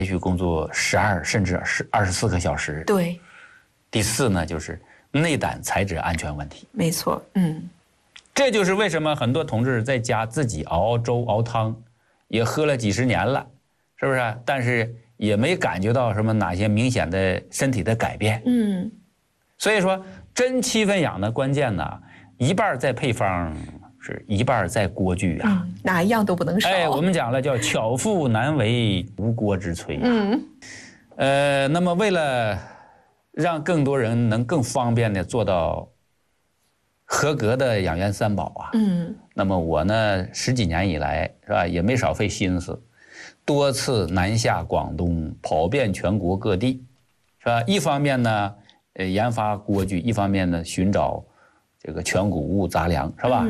连续工作12甚至24个小时。 对。 第4呢，就是内胆材质安全问题。 没错， 这就是为什么很多同志在家自己熬粥熬汤，也喝了几十年了，是不是？但是也没感觉到什么哪些明显的身体的改变。所以说真7分养的关键呢，一半在配方，是一半在锅具啊， 哪一样都不能少。 我们讲了叫巧妇难为无锅之炊啊。那么为了让更多人能更方便的做到合格的养元三宝啊，那么我呢10几年以来是吧，也没少费心思，多次南下广东，跑遍全国各地，是吧？一方面呢，研发锅具；一方面呢，寻找这个全谷物杂粮，是吧？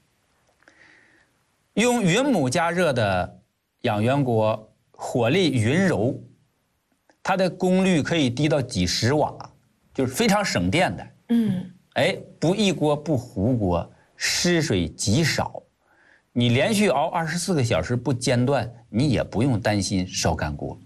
用云母加热的养元锅，火力匀柔。它的功率可以低到几10瓦，就是非常省电的。不一锅不糊锅，失水极少。你连续熬24个小时不间断，你也不用担心烧干锅。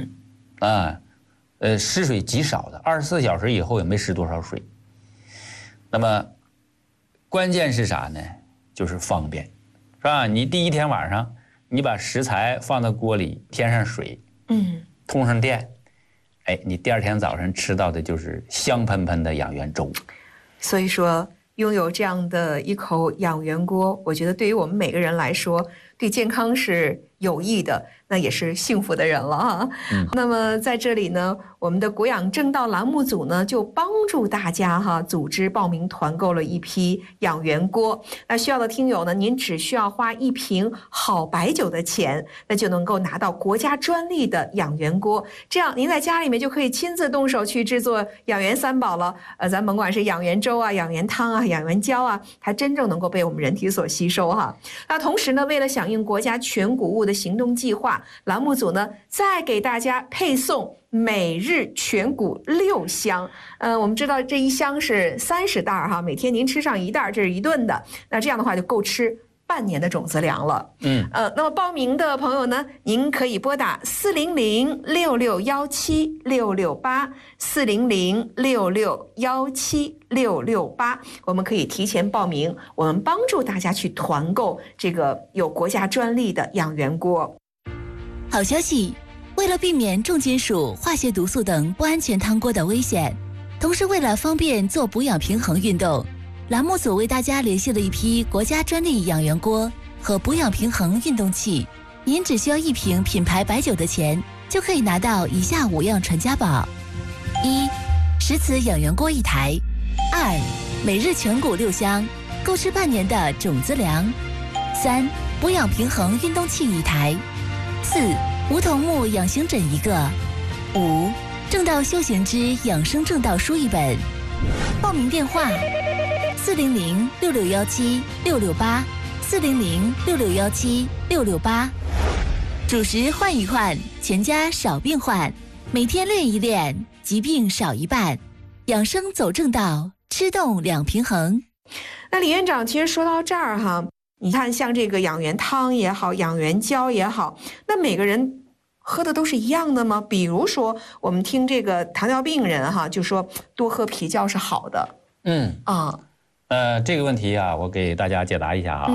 失水极少的，24小时以后也没失多少水。那么关键是啥呢？就是方便，是吧？你第一天晚上，你把食材放到锅里，添上水，通上电。你第2天早上吃到的就是香喷喷的养元粥。 所以说，拥有这样的一口养元锅，我觉得对于我们每个人来说，对健康是有益的，那也是幸福的人了啊。那么在这里呢，我们的国养正道栏目组呢，就帮助大家组织报名团购了一批养元锅。那需要的听友呢，您只需要花1瓶好白酒的钱，那就能够拿到国家专利的养元锅。这样您在家里面就可以亲自动手去制作养元三宝了。咱甭管是养元粥啊、养元汤啊、养元胶啊，它真正能够被我们人体所吸收哈。那同时呢，为了响应国家全谷物的行动计划，栏目组呢再给大家配送每日全谷6箱。我们知道这一箱是30袋哈，每天您吃上1袋，这是1顿的。那这样的话就够吃半年的种子粮了。那么报名的朋友呢，您可以拨打400-6617-668，400-6617-668，我们可以提前报名，我们帮助大家去团购这个有国家专利的养元锅。 好消息，为了避免重金属、化学毒素等不安全汤锅的危险，同时为了方便做补养平衡运动，栏目组为大家联系了一批国家专利养元锅和补养平衡运动器。您只需要1瓶品牌白酒的钱，就可以拿到以下5样传家宝：1. 10磁养元锅1台； 2. 每日全谷6箱，够吃半年的种子粮； 3. 补养平衡运动器1台； 4. 梧桐木养形枕1个； 5. 正道修行之养生正道书1本。报名电话：400-6617-668，400-6617-668。主食换一换，全家少病患，每天练一练，疾病少一半。养生走正道，吃动2平衡。 那李院长，其实说到这儿哈，你看像这个养元汤也好，养元胶也好，那每个人喝的都是一样的吗？比如说我们听这个糖尿病人哈，就说多喝皮胶是好的。 这个问题啊，我给大家解答一下哈。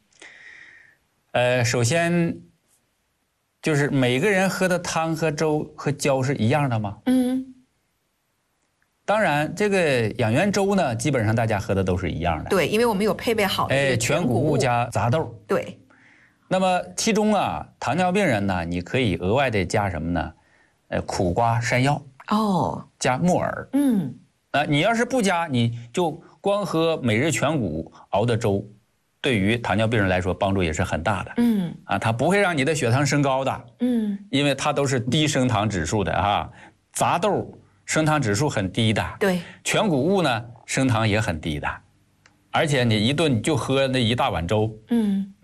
首先就是每个人喝的汤和粥和胶是一样的吗？当然，这个养元粥呢，基本上大家喝的都是一样的。 对，因为我们有配备好的全谷物加杂豆。 对。 那么其中啊，糖尿病人呢，你可以额外的加什么呢？苦瓜、山药。加木耳。你要是不加，你就光喝每日全谷熬的粥，对于糖尿病人来说帮助也是很大的。它不会让你的血糖升高的。因为它都是低升糖指数的哈。杂豆升糖指数很低的。 对。 全谷物呢，升糖也很低的，而且你一顿就喝那1大碗粥。